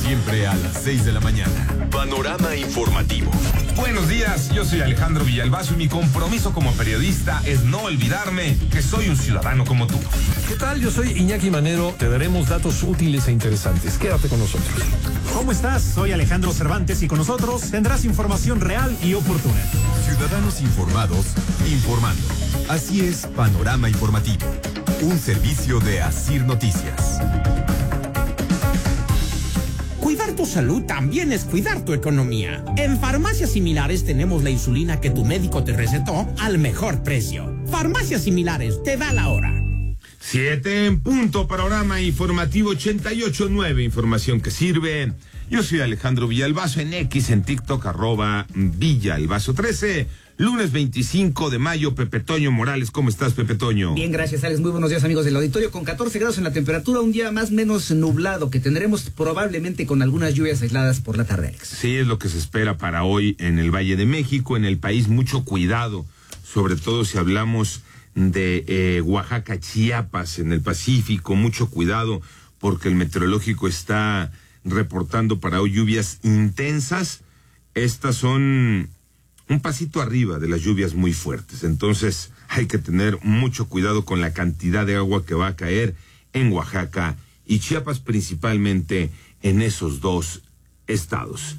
siempre a las 6 de la mañana. Panorama informativo. Buenos días, yo soy Alejandro Villalbazo y mi compromiso como periodista es no olvidarme que soy un ciudadano como tú. ¿Qué tal? Yo soy Iñaki Manero. Te daremos datos útiles e interesantes. Quédate con nosotros. ¿Cómo estás? Soy Alejandro Cervantes y con nosotros tendrás información real y oportuna. Ciudadanos informados, informando. Así es, Panorama Informativo. Un servicio de Asir Noticias. Cuidar tu salud también es cuidar tu economía. En Farmacias Similares tenemos la insulina que tu médico te recetó al mejor precio. Farmacias Similares, te da la hora. 7 en punto, Panorama Informativo 88.9, información que sirve. Yo soy Alejandro Villalbazo en X, en TikTok, @Villalbazo13. Lunes 25 de mayo, Pepe Toño Morales. ¿Cómo estás, Pepe Toño? Bien, gracias, Alex. Muy buenos días, amigos del auditorio. Con 14 grados en la temperatura, un día más o menos nublado, que tendremos probablemente con algunas lluvias aisladas por la tarde, Alex. Sí, es lo que se espera para hoy en el Valle de México, en el país. Mucho cuidado, sobre todo si hablamos de Oaxaca, Chiapas, en el Pacífico. Mucho cuidado porque el meteorológico está reportando para hoy lluvias intensas. Estas son un pasito arriba de las lluvias muy fuertes. Entonces hay que tener mucho cuidado con la cantidad de agua que va a caer en Oaxaca y Chiapas, principalmente en esos dos estados.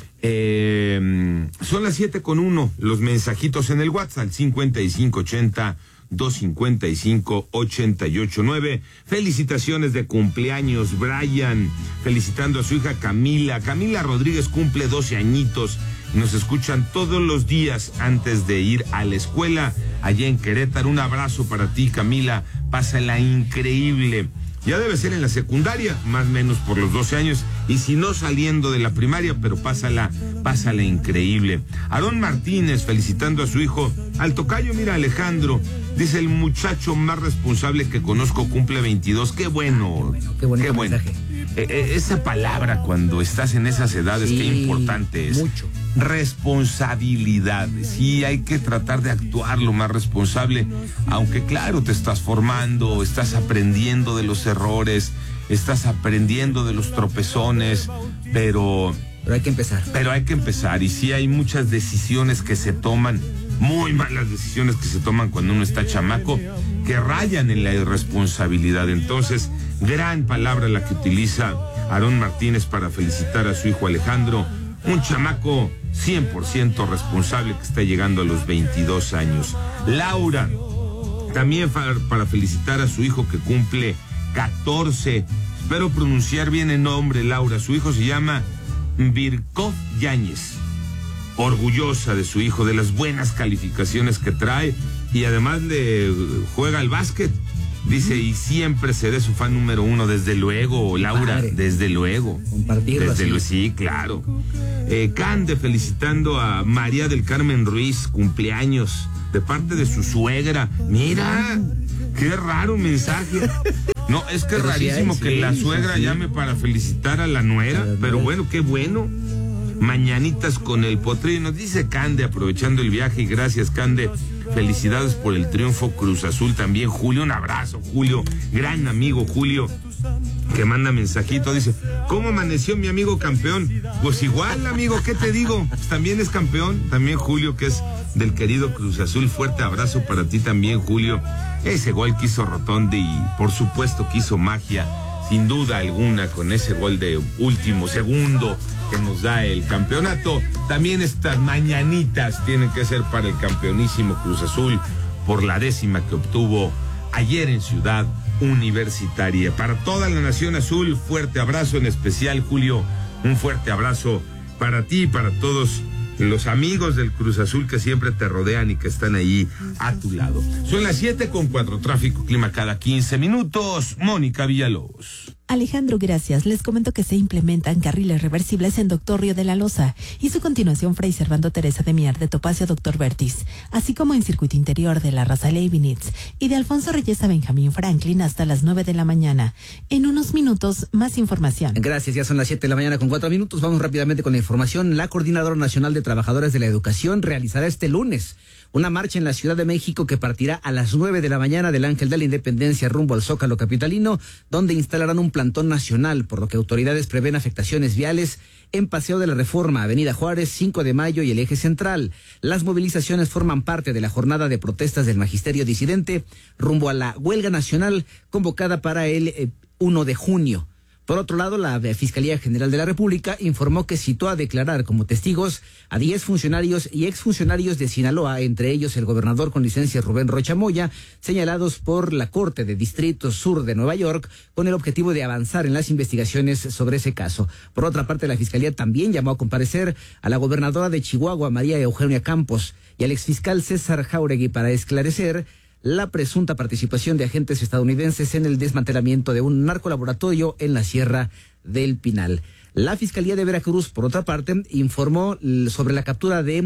Son las 7:01, los mensajitos en el WhatsApp, 5580-255-889. Felicitaciones de cumpleaños, Brian, felicitando a su hija Camila. Camila Rodríguez cumple 12 añitos. Nos escuchan todos los días antes de ir a la escuela allá en Querétaro. Un abrazo para ti, Camila. Pásala increíble. Ya debe ser en la secundaria, más o menos por los 12 años, y si no saliendo de la primaria, pero pásala increíble. Aarón Martínez felicitando a su hijo, al tocayo, mira, Alejandro, dice: el muchacho más responsable que conozco cumple 22, qué bueno. Qué bonito mensaje. Esa palabra cuando estás en esas edades, sí, qué importante es. Mucho. Responsabilidad. Sí, hay que tratar de actuar lo más responsable, aunque claro, te estás formando, estás aprendiendo de los errores, estás aprendiendo de los tropezones, pero hay que empezar. Y sí hay muchas decisiones que se toman, muy malas decisiones que se toman cuando uno está chamaco, que rayan en la irresponsabilidad. Entonces, gran palabra la que utiliza Aarón Martínez para felicitar a su hijo Alejandro, un chamaco 100% responsable que está llegando a los 22 años. Laura, también para felicitar a su hijo que cumple 14. Espero pronunciar bien el nombre, Laura. Su hijo se llama Virkov Yáñez. Orgullosa de su hijo, de las buenas calificaciones que trae, y además le juega al básquet. Dice, y siempre seré su fan número 1, desde luego, Laura, padre. Desde luego. Compartirlo desde así. luego, sí, claro. Cande felicitando a María del Carmen Ruiz, cumpleaños, de parte de su suegra. Mira, qué raro mensaje. No, es que es rarísimo que la suegra llame para felicitar a la nuera, pero bueno, qué bueno. Mañanitas con el potrillo, nos dice Cande, aprovechando el viaje, y gracias, Cande. Felicidades por el triunfo, Cruz Azul también. Julio, un abrazo, Julio, gran amigo Julio, que manda mensajito, dice: ¿cómo amaneció mi amigo campeón? Pues igual, amigo, ¿qué te digo? Pues también es campeón, también Julio, que es del querido Cruz Azul. Fuerte abrazo para ti también, Julio. Ese gol que hizo Rotondi, y por supuesto que hizo magia, sin duda alguna, con ese gol de último segundo que nos da el campeonato. También estas mañanitas tienen que ser para el campeonísimo Cruz Azul por la 10ª que obtuvo ayer en Ciudad Universitaria. Para toda la Nación Azul, fuerte abrazo, en especial, Julio, un fuerte abrazo para ti y para todos los amigos del Cruz Azul que siempre te rodean y que están ahí a tu lado. Son las 7:04, tráfico, clima cada 15 minutos. Mónica Villalobos. Alejandro, gracias. Les comento que se implementan carriles reversibles en Doctor Río de la Loza y su continuación Fray Servando Teresa de Mier de Topacio Doctor Vertis, así como en circuito interior de la Raza Leibniz y de Alfonso Reyes a Benjamín Franklin hasta las 9 de la mañana. En unos minutos, más información. Gracias, ya son las 7 de la mañana con 4 minutos. Vamos rápidamente con la información. La Coordinadora Nacional de Trabajadores de la Educación realizará este lunes una marcha en la Ciudad de México que partirá a las 9 de la mañana del Ángel de la Independencia rumbo al Zócalo capitalino, donde instalarán un plan plantón nacional, por lo que autoridades prevén afectaciones viales en Paseo de la Reforma, Avenida Juárez, 5 de Mayo y el Eje Central. Las movilizaciones forman parte de la jornada de protestas del magisterio disidente rumbo a la huelga nacional convocada para el 1 de junio. Por otro lado, la Fiscalía General de la República informó que citó a declarar como testigos a 10 funcionarios y exfuncionarios de Sinaloa, entre ellos el gobernador con licencia Rubén Rocha Moya, señalados por la Corte de Distrito Sur de Nueva York, con el objetivo de avanzar en las investigaciones sobre ese caso. Por otra parte, la Fiscalía también llamó a comparecer a la gobernadora de Chihuahua, María Eugenia Campos, y al exfiscal César Jáuregui para esclarecer la presunta participación de agentes estadounidenses en el desmantelamiento de un narcolaboratorio en la Sierra del Pinal. La Fiscalía de Veracruz, por otra parte, informó sobre la captura de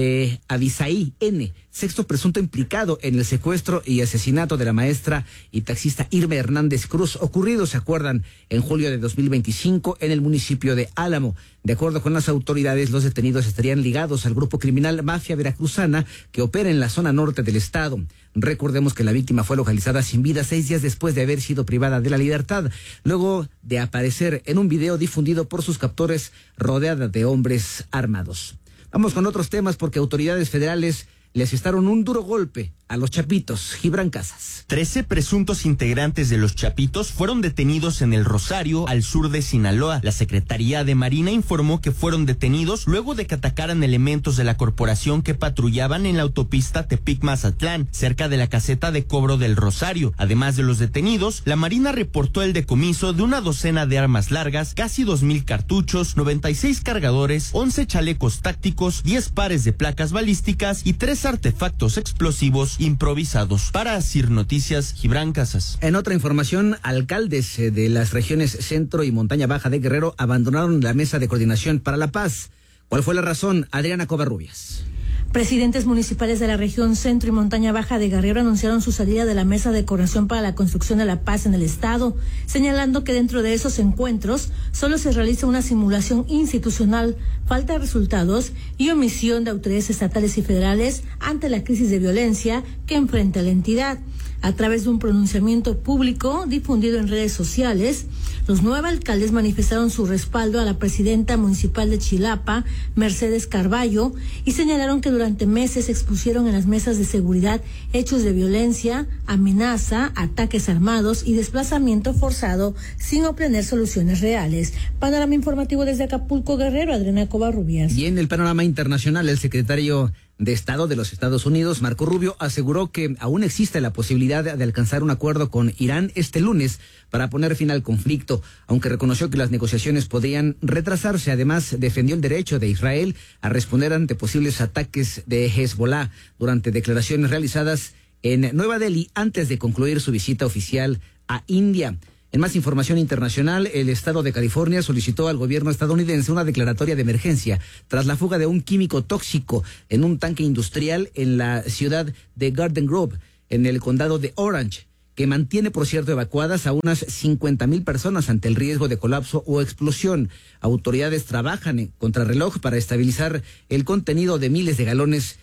Abisaí N., sexto presunto implicado en el secuestro y asesinato de la maestra y taxista Irma Hernández Cruz, ocurrido, se acuerdan, en julio de 2025 en el municipio de Álamo. De acuerdo con las autoridades, los detenidos estarían ligados al grupo criminal Mafia Veracruzana que opera en la zona norte del estado. Recordemos que la víctima fue localizada sin vida 6 días después de haber sido privada de la libertad, luego de aparecer en un video difundido por sus captores rodeada de hombres armados. Vamos con otros temas porque autoridades federales le asestaron un duro golpe a los Chapitos. Gibran Casas. 13 presuntos integrantes de los Chapitos fueron detenidos en el Rosario, al sur de Sinaloa. La Secretaría de Marina informó que fueron detenidos luego de que atacaran elementos de la corporación que patrullaban en la autopista Tepic-Mazatlán, cerca de la caseta de cobro del Rosario. Además de los detenidos, la Marina reportó el decomiso de una docena de armas largas, casi 2,000 cartuchos, 96 cargadores, 11 chalecos tácticos, 10 pares de placas balísticas y 3 artefactos explosivos improvisados. Para Asir Noticias, Gibran Casas. En otra información, alcaldes de las regiones Centro y Montaña Baja de Guerrero abandonaron la Mesa de Coordinación para la Paz. ¿Cuál fue la razón? Adriana Covarrubias. Presidentes municipales de la región Centro y Montaña Baja de Guerrero anunciaron su salida de la Mesa de Coordinación para la Construcción de la Paz en el Estado, señalando que dentro de esos encuentros solo se realiza una simulación institucional, falta de resultados y omisión de autoridades estatales y federales ante la crisis de violencia que enfrenta la entidad. A través de un pronunciamiento público difundido en redes sociales, los 9 alcaldes manifestaron su respaldo a la presidenta municipal de Chilapa, Mercedes Carballo, y señalaron que durante meses expusieron en las mesas de seguridad hechos de violencia, amenaza, ataques armados y desplazamiento forzado sin obtener soluciones reales. Panorama informativo desde Acapulco, Guerrero, Adriana Covarrubias. Y en el panorama internacional, el secretario de Estado de los Estados Unidos, Marco Rubio, aseguró que aún existe la posibilidad de alcanzar un acuerdo con Irán este lunes para poner fin al conflicto, aunque reconoció que las negociaciones podrían retrasarse. Además, defendió el derecho de Israel a responder ante posibles ataques de Hezbollah durante declaraciones realizadas en Nueva Delhi antes de concluir su visita oficial a India. En más información internacional, el estado de California solicitó al gobierno estadounidense una declaratoria de emergencia tras la fuga de un químico tóxico en un tanque industrial en la ciudad de Garden Grove, en el condado de Orange, que mantiene, por cierto, evacuadas a unas 50,000 personas ante el riesgo de colapso o explosión. Autoridades trabajan en contrarreloj para estabilizar el contenido de miles de galones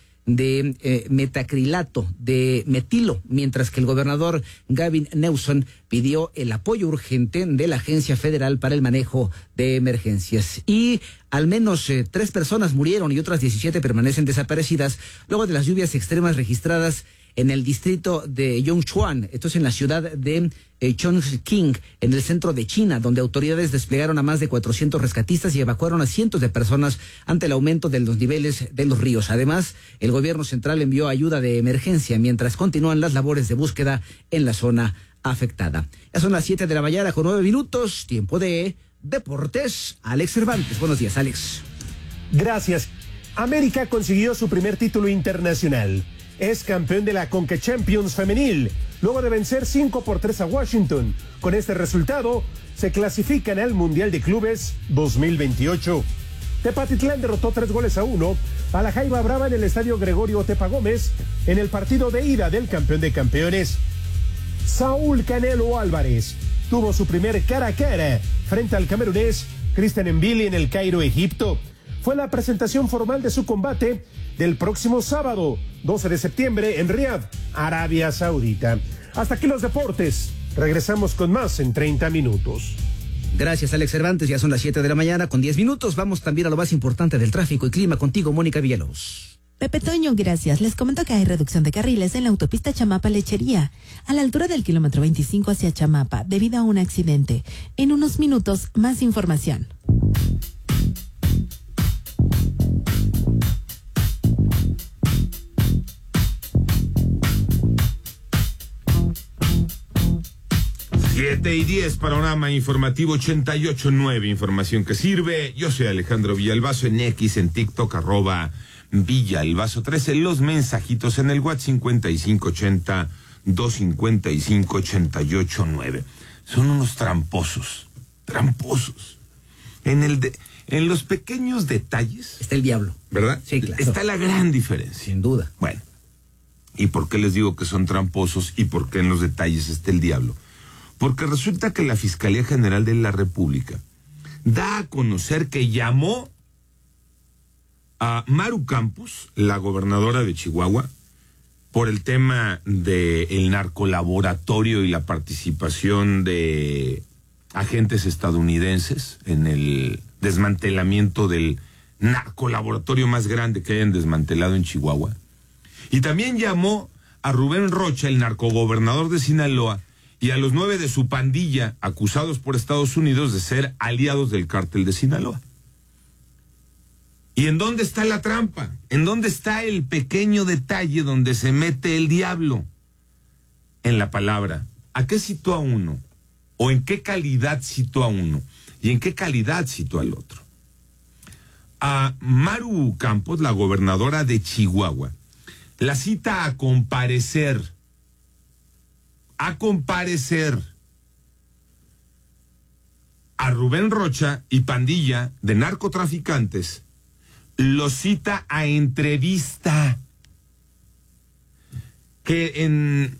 de metacrilato de metilo, mientras que el gobernador Gavin Newsom pidió el apoyo urgente de la Agencia Federal para el Manejo de Emergencias. Y al menos 3 personas murieron y otras 17 permanecen desaparecidas luego de las lluvias extremas registradas en el distrito de Yongchuan, esto es en la ciudad de Chongqing, en el centro de China, donde autoridades desplegaron a más de 400 rescatistas y evacuaron a cientos de personas ante el aumento de los niveles de los ríos. Además, el gobierno central envió ayuda de emergencia mientras continúan las labores de búsqueda en la zona afectada. Ya son las 7 de la mañana con 9 minutos, tiempo de Deportes. Alex Cervantes, buenos días, Alex. Gracias. América consiguió su primer título internacional. Es campeón de la Conca Champions femenil, luego de vencer 5-3 a Washington. Con este resultado, se clasifican al Mundial de Clubes 2028. Tepatitlán derrotó 3-1 a la Jaiba Brava en el estadio Gregorio Tepa Gómez en el partido de ida del campeón de campeones. Saúl Canelo Álvarez tuvo su primer cara a cara frente al camerunés Christian Mbili en el Cairo, Egipto. Fue la presentación formal de su combate del próximo sábado, 12 de septiembre, en Riad, Arabia Saudita. Hasta aquí los deportes. Regresamos con más en 30 minutos. Gracias, Alex Cervantes. Ya son las 7 de la mañana con 10 minutos. Vamos también a lo más importante del tráfico y clima contigo, Mónica Villalobos. Pepe Toño, gracias. Les comento que hay reducción de carriles en la autopista Chamapa-Lechería, a la altura del kilómetro 25 hacia Chamapa, debido a un accidente. En unos minutos, más información. Siete y 10, panorama informativo 88.9, información que sirve. Yo soy Alejandro Villalbazo, en X, en TikTok, @Villalbazo13, los mensajitos en el WhatsApp 5580-255-88.9. Son unos tramposos. En los pequeños detalles está el diablo, ¿verdad? Sí, claro. Está la gran diferencia. Sin duda. Bueno, ¿y por qué les digo que son tramposos y por qué en los detalles está el diablo? Porque resulta que la Fiscalía General de la República da a conocer que llamó a Maru Campos, la gobernadora de Chihuahua, por el tema del narcolaboratorio y la participación de agentes estadounidenses en el desmantelamiento del narcolaboratorio más grande que hayan desmantelado en Chihuahua. Y también llamó a Rubén Rocha, el narcogobernador de Sinaloa, y a los 9 de su pandilla acusados por Estados Unidos de ser aliados del cártel de Sinaloa. ¿Y en dónde está la trampa? ¿En dónde está el pequeño detalle donde se mete el diablo? En la palabra. ¿A qué citó a uno? ¿O en qué calidad citó a uno? ¿Y en qué calidad citó al otro? A Maru Campos, la gobernadora de Chihuahua, la cita a comparecer a Rubén Rocha y pandilla de narcotraficantes, lo cita a entrevista, que en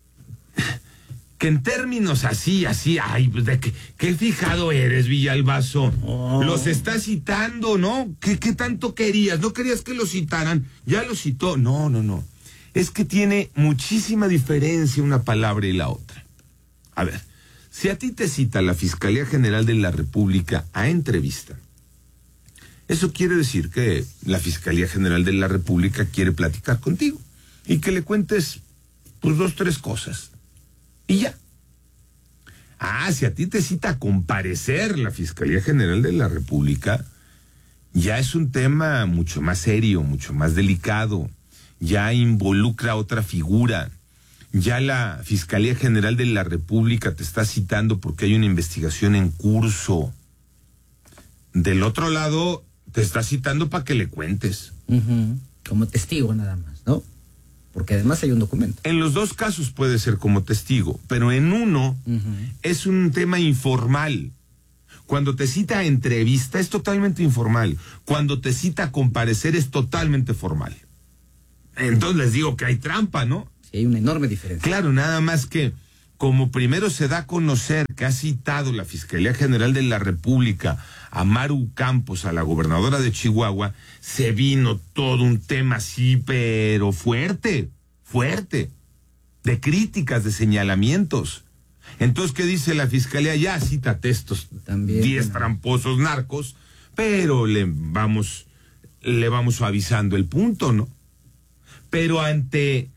términos así, ay, pues qué fijado eres, Villalbazo. Oh. Los está citando, ¿no? ¿Qué tanto querías? ¿No querías que lo citaran? Ya lo citó. No. Es que tiene muchísima diferencia una palabra y la otra. A ver, si a ti te cita la Fiscalía General de la República a entrevista, eso quiere decir que la Fiscalía General de la República quiere platicar contigo y que le cuentes, pues, 2, 3 cosas. Y ya. Si a ti te cita a comparecer la Fiscalía General de la República, ya es un tema mucho más serio, mucho más delicado. Ya involucra a otra figura. Ya la Fiscalía General de la República te está citando porque hay una investigación en curso. Del otro lado, te está citando para que le cuentes. Como testigo nada más, ¿no? Porque además hay un documento. En los dos casos puede ser como testigo, pero en uno es un tema informal. Cuando te cita a entrevista es totalmente informal. Cuando te cita a comparecer es totalmente formal. Entonces les digo que hay trampa, ¿no? Sí, hay una enorme diferencia. Claro, nada más que como primero se da a conocer que ha citado la Fiscalía General de la República a Maru Campos, a la gobernadora de Chihuahua, se vino todo un tema así, pero fuerte, de críticas, de señalamientos. Entonces, ¿qué dice la Fiscalía? Ya cítate estos 10 tramposos narcos, pero le vamos suavizando el punto, ¿no? Pero ante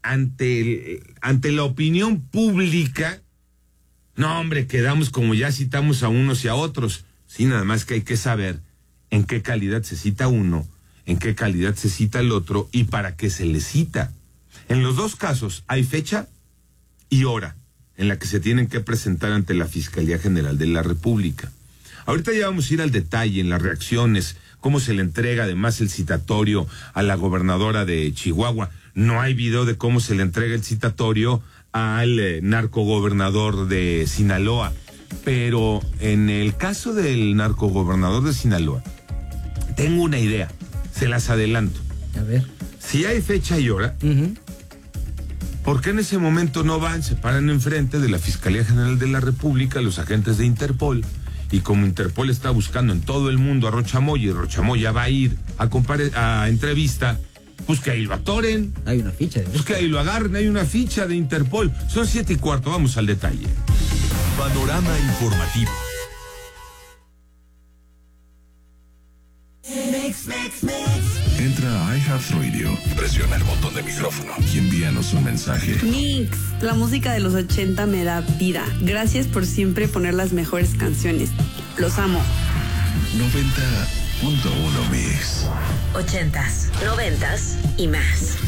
la opinión pública, no, hombre, quedamos como ya citamos a unos y a otros. Sí, nada más que hay que saber en qué calidad se cita uno, en qué calidad se cita el otro y para qué se le cita. En los dos casos hay fecha y hora en la que se tienen que presentar ante la Fiscalía General de la República. Ahorita ya vamos a ir al detalle en las reacciones, cómo se le entrega además el citatorio a la gobernadora de Chihuahua. No hay video de cómo se le entrega el citatorio al narcogobernador de Sinaloa. Pero en el caso del narcogobernador de Sinaloa, tengo una idea, se las adelanto. A ver. Si hay fecha y hora, ¿por qué en ese momento no van, se paran enfrente de la Fiscalía General de la República los agentes de Interpol? Y como Interpol está buscando en todo el mundo a Rocha Moya y Rocha Moya va a ir a entrevista, Pues que ahí lo atoren. Hay una ficha. Pues que ahí lo agarren, hay una ficha de Interpol. Son 7:15, vamos al detalle. Panorama informativo. Entra a iHeartRadio, presiona el botón de micrófono y envíanos un mensaje. Mix, la música de los 80 me da vida. Gracias por siempre poner las mejores canciones. Los amo. 90.1 Mix. 80s, 90s y más.